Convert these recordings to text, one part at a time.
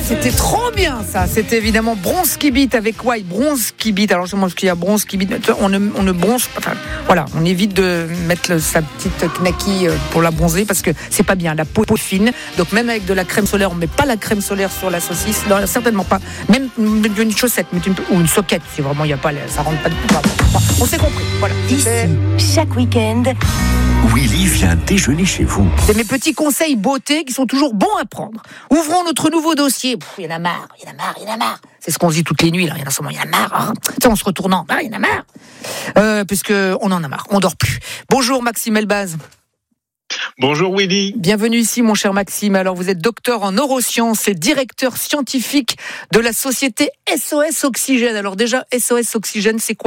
c'était trop bien ça. C'était évidemment Bronski Beat avec Why Bronski Beat. Alors je pense qu'il y a Bronski Beat. On ne bronze pas. Enfin, voilà, on évite de mettre sa petite knacky pour la bronzer parce que c'est pas bien. La peau est fine. Donc même avec de la crème solaire, on met pas la crème solaire sur la saucisse. Non, certainement pas. Même une chaussette ou une soquette si vraiment il y a pas, ça rentre pas du tout. On s'est compris. Voilà. Ici, chaque week-end, Willy vient déjeuner chez vous. C'est mes petits conseils beauté qui sont toujours bons à prendre. Ouvrons notre nouveau dossier. Il y en a marre. C'est ce qu'on se dit toutes les nuits. Là. Il y en a sûrement, il y en a marre. Hein. En se retournant, il y en a marre. Puisque on en a marre. On dort plus. Bonjour Maxime Elbaz. Bonjour Willy. Bienvenue ici mon cher Maxime. Alors vous êtes docteur en neurosciences et directeur scientifique de la société SOS Oxygène. Alors déjà, SOS Oxygène, c'est quoi ?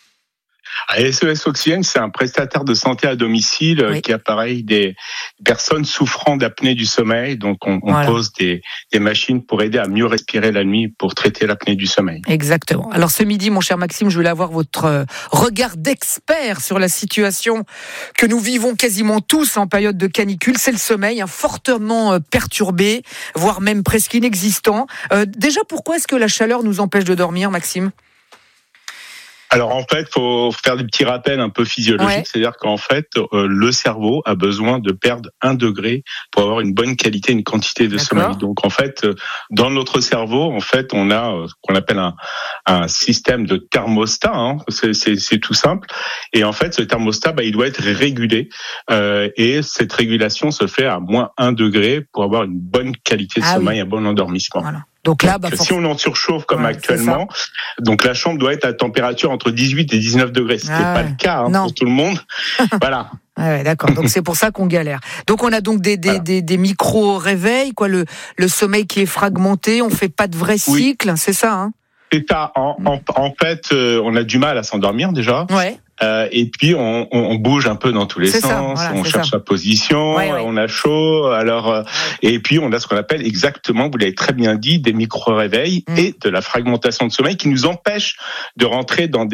SOS Oxygène, c'est un prestataire de santé à domicile qui appareille des personnes souffrant d'apnée du sommeil. Donc, on pose des machines pour aider à mieux respirer la nuit pour traiter l'apnée du sommeil. Exactement. Alors, ce midi, mon cher Maxime, je voulais avoir votre regard d'expert sur la situation que nous vivons quasiment tous en période de canicule. C'est le sommeil, fortement perturbé, voire même presque inexistant. Déjà, pourquoi est-ce que la chaleur nous empêche de dormir, Maxime ? Alors en fait, faut faire des petits rappels un peu physiologiques, c'est-à-dire qu'en fait, le cerveau a besoin de perdre 1 degré pour avoir une bonne qualité, une quantité de sommeil. Donc en fait, dans notre cerveau, en fait, on a ce qu'on appelle un système de thermostat. Hein, c'est tout simple. Et en fait, ce thermostat, il doit être régulé. Et cette régulation se fait à moins 1 degré pour avoir une bonne qualité de sommeil, un bon endormissement. Voilà. Donc là, si on en surchauffe comme actuellement, donc la chambre doit être à température entre 18 et 19 degrés. Ce qui n'est pas le cas pour tout le monde. Voilà. Ouais, d'accord. Donc c'est pour ça qu'on galère. Donc on a donc des micro-réveils, quoi. Le sommeil qui est fragmenté, on fait pas de vrai cycle, c'est ça, hein ? C'est ça. En fait, on a du mal à s'endormir déjà. Ouais. Et puis on bouge un peu dans tous les sens, on cherche sa position, on a chaud. Alors et puis on a ce qu'on appelle exactement, vous l'avez très bien dit, des micro-réveils et de la fragmentation de sommeil qui nous empêche de rentrer dans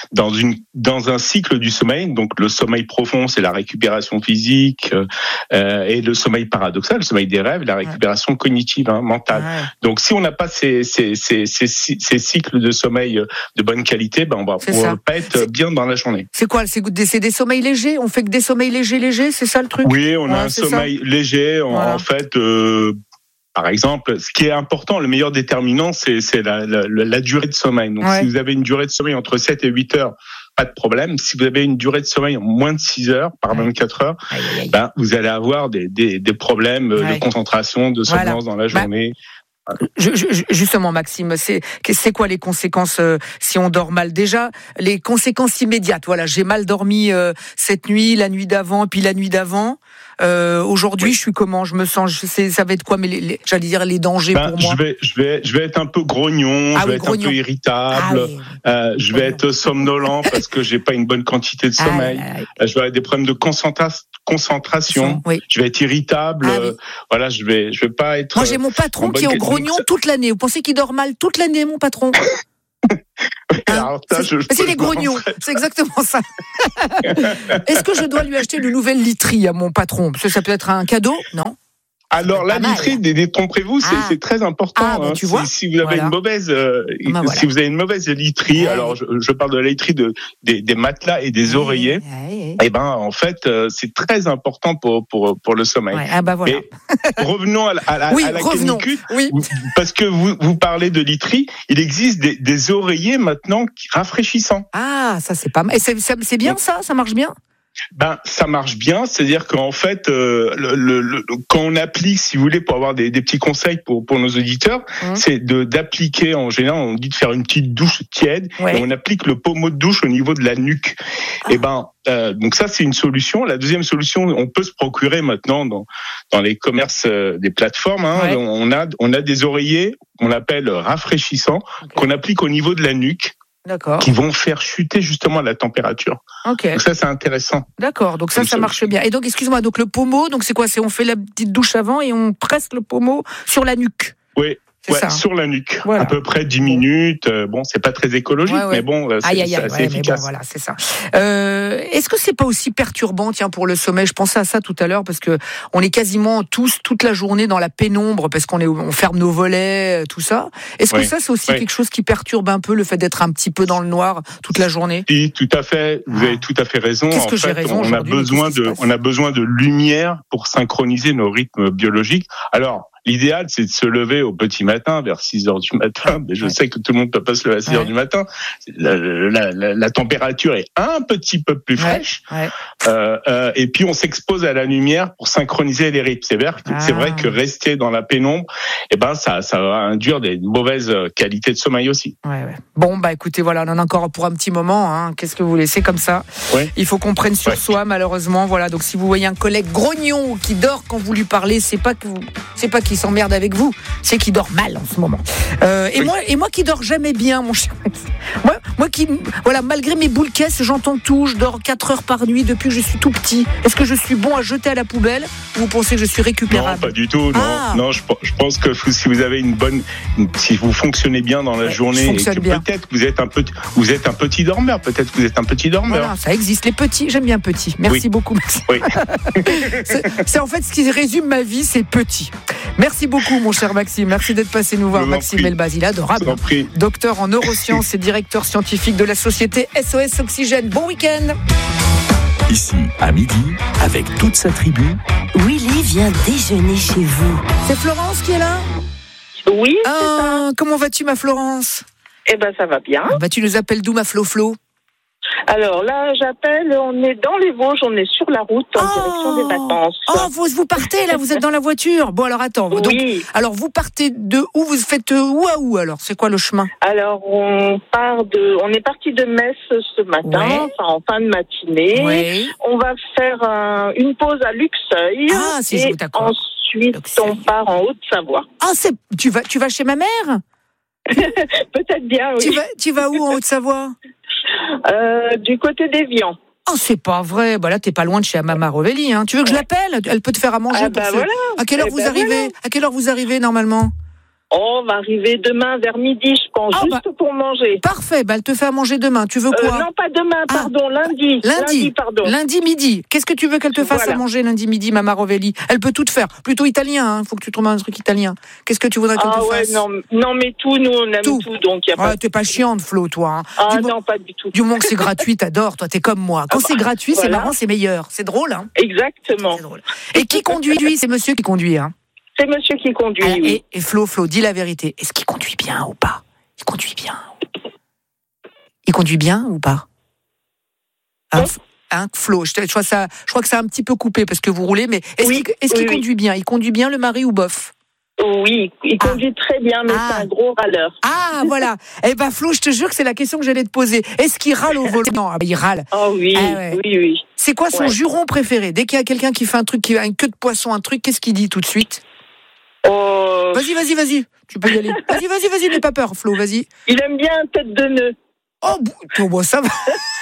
un cycle du sommeil. Donc le sommeil profond, c'est la récupération physique, et le sommeil paradoxal, le sommeil des rêves, la récupération cognitive, mentale. Donc si on n'a pas ces cycles de sommeil de bonne qualité, on va pas être bien dans la journée. C'est quoi ? C'est des sommeils légers ? On fait que des sommeils légers, c'est ça le truc ? Oui, on a un sommeil léger. En fait, par exemple, ce qui est important, le meilleur déterminant, c'est la durée de sommeil. Donc, si vous avez une durée de sommeil entre 7 et 8 heures, pas de problème. Si vous avez une durée de sommeil en moins de 6 heures, par 24 heures, vous allez avoir des problèmes de concentration, de somnolence dans la journée. Justement, Maxime, c'est quoi les conséquences si on dort mal ? Déjà, les conséquences immédiates. Voilà, j'ai mal dormi cette nuit, la nuit d'avant, puis la nuit d'avant. Aujourd'hui, je suis comment ? Je me sens. Ça va être quoi ? Mais j'allais dire les dangers pour moi. Je vais être un peu grognon. Je vais être un peu irritable. Je vais être somnolent parce que j'ai pas une bonne quantité de sommeil. Je vais avoir des problèmes de concentration. Je vais être irritable. Voilà, je vais pas être. Moi, j'ai mon patron qui est en grognon toute l'année. Vous pensez qu'il dort mal toute l'année, mon patron ? Alors, c'est les grognons, c'est exactement ça. Est-ce que je dois lui acheter une nouvelle literie à mon patron ? Parce que ça peut être un cadeau, non ? Alors la literie, détrompez-vous, c'est très important. Tu vois, si vous avez une mauvaise, si vous avez une mauvaise literie, alors je parle de la literie des matelas et des oreillers. Et en fait, c'est très important pour le sommeil. Voilà. Et revenons à la canicule. Parce que vous parlez de literie, il existe des oreillers maintenant rafraîchissants. Ah, ça c'est pas mal. Et c'est bien. Ça marche bien. Ça marche bien, c'est-à-dire qu'en fait, quand on applique, si vous voulez, pour avoir des petits conseils pour nos auditeurs, c'est d'appliquer, en général, on dit de faire une petite douche tiède, et on applique le pommeau de douche au niveau de la nuque. Et donc ça, c'est une solution. La deuxième solution, on peut se procurer maintenant dans les commerces des plateformes. On a des oreillers qu'on appelle rafraîchissants, qu'on applique au niveau de la nuque. D'accord. Qui vont faire chuter justement la température. Ok. Donc ça, c'est intéressant. D'accord. Donc ça marche bien. Et donc, excuse-moi, donc le pommeau, donc c'est quoi ? On fait la petite douche avant et on presse le pommeau sur la nuque. Oui. sur la nuque, à peu près 10 minutes. Bon, c'est pas très écologique, mais bon, c'est assez efficace. Bon, voilà, c'est ça. Est-ce que c'est pas aussi perturbant, pour le sommeil? Je pensais à ça tout à l'heure parce que on est quasiment tous toute la journée dans la pénombre parce on ferme nos volets, tout ça. Est-ce que ça, c'est aussi quelque chose qui perturbe un peu le fait d'être un petit peu dans le noir toute la journée? Oui, tout à fait. Vous avez tout à fait raison. Qu'est-ce que j'ai raison aujourd'hui? On a besoin de lumière pour synchroniser nos rythmes biologiques. Alors, l'idéal, c'est de se lever au petit matin, vers 6h du matin. Mais je sais que tout le monde peut pas se lever à 6h du matin. La température est un petit peu plus fraîche. Et puis, on s'expose à la lumière pour synchroniser les rythmes. C'est vrai que rester dans la pénombre, ça va induire des mauvaises qualités de sommeil aussi. Bon, écoutez, voilà, on en a encore pour un petit moment. Qu'est-ce que vous laissez comme ça? Il faut qu'on prenne sur soi, malheureusement. Voilà. Donc, si vous voyez un collègue grognon qui dort quand vous lui parlez, c'est pas qu'il s'emmerde avec vous, c'est qu'il dort mal en ce moment. Et moi qui dors jamais bien, mon cher. Moi qui, malgré mes boules caisses, j'entends tout, je dors 4 heures par nuit depuis que je suis tout petit. Est-ce que je suis bon à jeter à la poubelle ou vous pensez que je suis récupérable? Non, pas du tout. Non, je pense que si vous avez si vous fonctionnez bien dans la journée, et que peut-être que vous êtes un petit dormeur, Voilà, ça existe, les petits, j'aime bien petit. Merci beaucoup. Merci. Oui. c'est en fait ce qui résume ma vie, c'est petit. Merci beaucoup, mon cher Maxime. Merci d'être passé nous voir. Maxime Elbaz, il est adorable. Docteur en neurosciences et directeur scientifique de la société SOS Oxygène. Bon week-end. Ici, à midi, avec toute sa tribu, Willy vient déjeuner chez vous. C'est Florence qui est là? Oui, c'est ça. Comment vas-tu, ma Florence? Ça va bien. Tu nous appelles d'où, ma Flo? Alors là, j'appelle, on est dans les Vosges, on est sur la route en direction des vacances. Vous partez là, vous êtes dans la voiture. Bon, alors attends. Oui. Donc, alors vous partez de où? Vous faites où à où alors? C'est quoi le chemin? Alors on est parti de Metz ce matin, en fin de matinée. Ouais. On va faire une pause à Luxeuil. Et ensuite on part en Haute-Savoie. Tu vas chez ma mère? Peut-être bien, oui. Tu vas où en Haute-Savoie? Du côté d'Évian. C'est pas vrai. Là, t'es pas loin de chez Mama Rovelli. Tu veux que je l'appelle? Elle peut te faire à manger. Voilà. À quelle heure vous arrivez? À quelle heure vous arrivez normalement? On va arriver demain vers midi, je pense, juste pour manger. Parfait, elle te fait à manger demain. Tu veux quoi? Non, pas demain, pardon, lundi. Lundi midi. Qu'est-ce que tu veux qu'elle te fasse à manger lundi midi, Mama Rovelli? Elle peut tout te faire. Plutôt italien, faut que tu trouves un truc italien. Qu'est-ce que tu voudrais qu'elle te fasse? Non, mais tout, nous on aime tout, donc y a pas. T'es pas chiante, Flo, toi. Non, pas du tout. Du moment que c'est gratuit, t'adores, toi, t'es comme moi. Quand c'est gratuit, c'est marrant, c'est meilleur. C'est drôle, Exactement. C'est drôle. Et qui conduit, lui? C'est monsieur qui conduit, C'est monsieur qui conduit, oui. Et Flo, dis la vérité. Est-ce qu'il conduit bien ou pas? Il conduit bien. Il conduit bien ou pas? Flo, je crois que ça a un petit peu coupé parce que vous roulez, mais est-ce qu'il conduit bien? Il conduit bien, le mari, ou bof? Oui, il conduit très bien, mais c'est un gros râleur. Voilà. Flo, je te jure que c'est la question que j'allais te poser. Est-ce qu'il râle au volant? Non, il râle. Oui, oui. C'est quoi son juron préféré? Dès qu'il y a quelqu'un qui fait un truc, qui a une queue de poisson, qu'est-ce qu'il dit tout de suite? Vas-y. Tu peux y aller. Vas-y, n'aie pas peur, Flo, vas-y. Il aime bien tête de nœud. Ça va.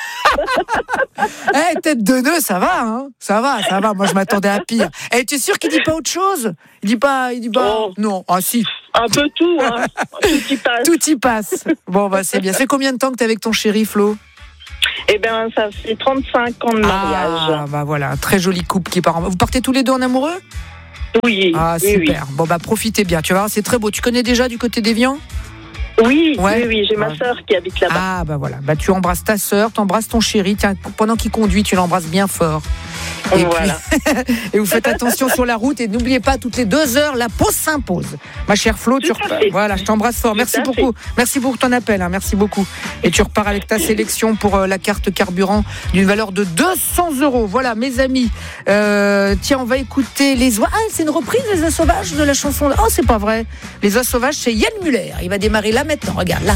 Tête de nœud, ça va, Ça va. Moi, je m'attendais à pire. Tu es sûr qu'il dit pas autre chose? Il dit pas. Non. Si. Un peu tout, Tout y passe. Tout y passe. Bon, c'est bien. Ça fait combien de temps que t'es avec ton chéri, Flo? Ça fait 35 ans de mariage. Voilà, très joli couple qui part Vous partez tous les deux en amoureux? Oui. Super. Oui. Bon, profitez bien. Tu vas voir, c'est très beau. Tu connais déjà du côté d'Évian? Oui, j'ai ma sœur qui habite là-bas. Voilà. Tu embrasses ta sœur, t'embrasses ton chéri. Tiens, pendant qu'il conduit, tu l'embrasses bien fort. Et voilà. Et vous faites attention sur la route et n'oubliez pas, toutes les 2 heures, la pause s'impose. Ma chère Flo, tu repars. Voilà, je t'embrasse fort. Merci beaucoup. Merci pour ton appel. Merci beaucoup. Et tu repars avec ta sélection pour la carte carburant d'une valeur de 200 €. Voilà, mes amis. Tiens, on va écouter les oies. C'est une reprise des Oies sauvages de la chanson. C'est pas vrai. Les Oies sauvages, c'est Yann Muller. Il va démarrer là maintenant. Regarde là.